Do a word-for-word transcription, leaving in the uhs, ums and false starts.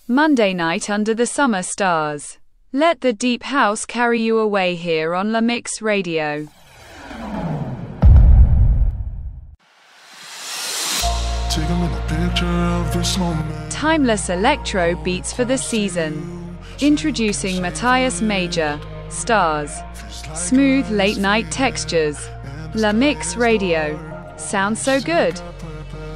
Monday night under the summer stars. Let the deep house carry you away here on La Mix Radio. Timeless electro beats for the season. Introducing Matthias Major, Stars. Smooth late night textures. La Mix Radio. Sounds so good.